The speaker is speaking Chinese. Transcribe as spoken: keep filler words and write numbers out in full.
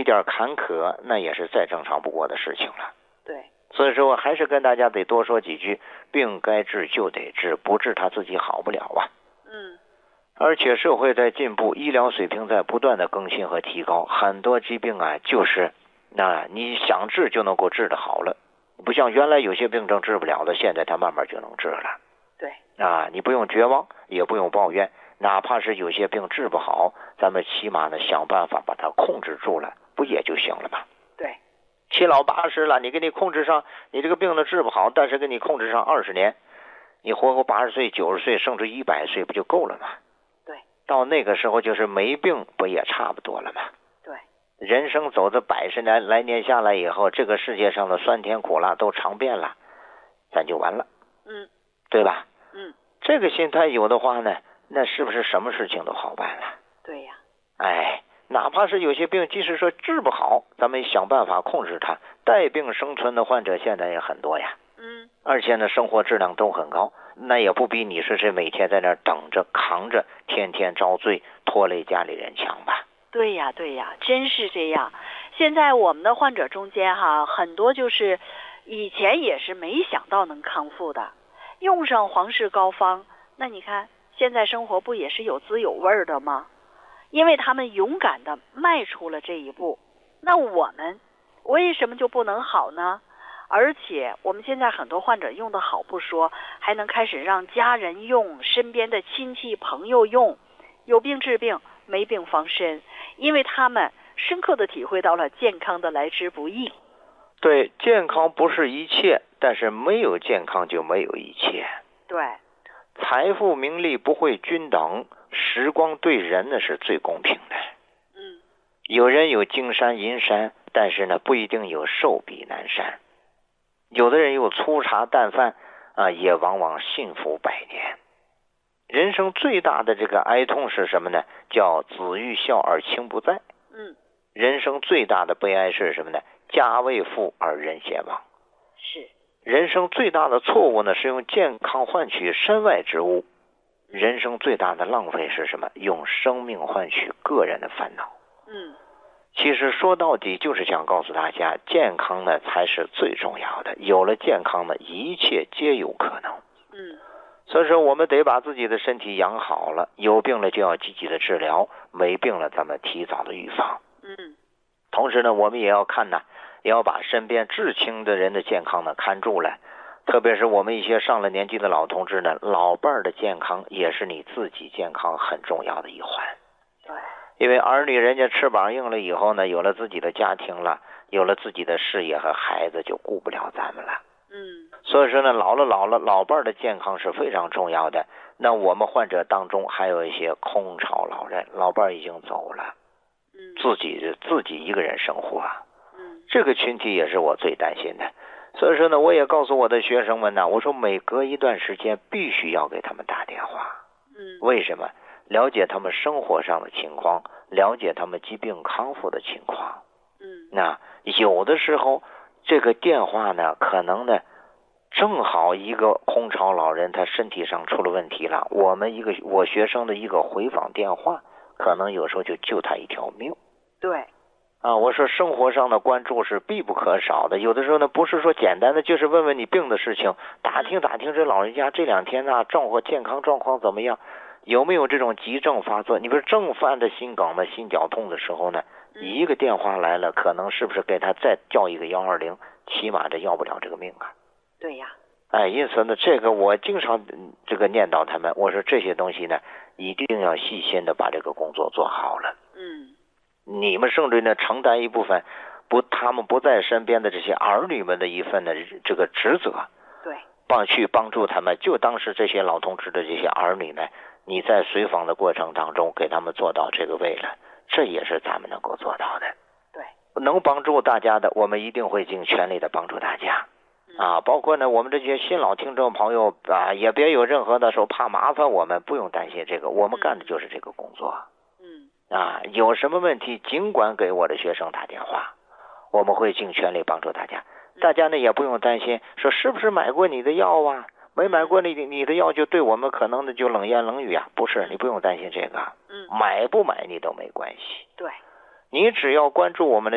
点坎坷，那也是再正常不过的事情了。 对， 所以说我还是跟大家得多说几句，病该治就得治，不治他自己好不了啊。 嗯， 而且社会在进步，医疗水平在不断的更新和提高，很多疾病啊，就是那你想治就能够治得好了，不像原来有些病症治不了的，现在它慢慢就能治了。 对， 啊，你不用绝望，也不用抱怨，哪怕是有些病治不好，咱们起码呢想办法把它控制住了，不也就行了吗？ 对， 七老八十了，你给你控制上，你这个病呢治不好，但是给你控制上二十年，你活过八十岁、九十岁，甚至一百岁，不就够了吗？ 对， 到那个时候就是没病，不也差不多了吗？ 对， 人生走这百十来来年下来以后，这个世界上的酸甜苦辣都尝遍了，咱就完了。 嗯， 对吧？ 嗯， 这个心态有的话呢，那是不是什么事情都好办了？ 对呀。 哎，哪怕是有些病，即使说治不好，咱们想办法控制它。带病生存的患者现在也很多呀。 嗯， 而且呢，生活质量都很高，那也不比你说是每天在那儿等着扛着，天天遭罪，拖累家里人强吧？ 对呀，对呀，真是这样。现在我们的患者中间哈，很多就是以前也是没想到能康复的，用上皇氏膏方，那你看现在生活不也是有滋有味的吗？因为他们勇敢的迈出了这一步，那我们为什么就不能好呢？而且我们现在很多患者用的好不说，还能开始让家人用，身边的亲戚朋友用，有病治病，没病防身，因为他们深刻的体会到了健康的来之不易。 对，健康不是一切，但是没有健康就没有一切。 对， 财富名利不会均等，时光对人呢是最公平的。 嗯， 有人有金山银山，但是呢不一定有寿比南山。有的人有粗茶淡饭啊，也往往幸福百年。人生最大的这个哀痛是什么呢？叫子欲孝而亲不在。 嗯， 人生最大的悲哀是什么呢？家未富而人先亡。 是。 人生最大的错误呢，是用健康换取身外之物。人生最大的浪费是什么？用生命换取个人的烦恼。 嗯， 其实说到底就是想告诉大家，健康呢才是最重要的。有了健康呢，一切皆有可能。 嗯， 所以说我们得把自己的身体养好了，有病了就要积极的治疗，没病了咱们提早的预防。 嗯， 同时呢，我们也要看呢，也要把身边至亲的人的健康呢看住了。特别是我们一些上了年纪的老同志呢，老伴儿的健康也是你自己健康很重要的一环。 对， 因为儿女人家翅膀硬了以后呢，有了自己的家庭了，有了自己的事业和孩子，就顾不了咱们了。 嗯， 所以说呢，老了老了，老伴儿的健康是非常重要的。那我们患者当中还有一些空巢老人，老伴儿已经走了， 嗯， 自己自己一个人生活， 嗯， 这个群体也是我最担心的。所以说呢，我也告诉我的学生们呢，我说每隔一段时间必须要给他们打电话。 嗯， 为什么？了解他们生活上的情况，了解他们疾病康复的情况。 嗯， 那有的时候这个电话呢，可能呢正好一个空巢老人他身体上出了问题了，我们一个我学生的一个回访电话，可能有时候就救他一条命。 对， 啊，我说生活上的关注是必不可少的，有的时候呢不是说简单的就是问问你病的事情，打听打听这老人家这两天呢状况健康状况怎么样，有没有这种急症发作。你不是正犯着心梗的心绞痛的时候呢，一个电话来了，可能是不是给他再叫一个幺二零，起码这要不了这个命啊。 对呀， 哎，因此呢，这个我经常这个念叨他们，我说这些东西呢，一定要细心的把这个工作做好了。 嗯， 你们甚至呢承担一部分不他们不在身边的这些儿女们的一份的这个职责， 对， 帮去帮助他们，就当是这些老同志的这些儿女呢，你在随访的过程当中给他们做到这个位了，这也是咱们能够做到的。 对， 能帮助大家的，我们一定会尽全力的帮助大家。啊，包括呢，我们这些新老听众朋友啊，也别有任何的时候怕麻烦我们，不用担心这个，我们干的就是这个工作。 嗯， 啊，有什么问题尽管给我的学生打电话，我们会尽全力帮助大家。大家呢也不用担心，说是不是买过你的药啊？没买过你你的药就对我们可能的就冷言冷语啊？不是，你不用担心这个。 嗯， 买不买你都没关系。 对， 你只要关注我们的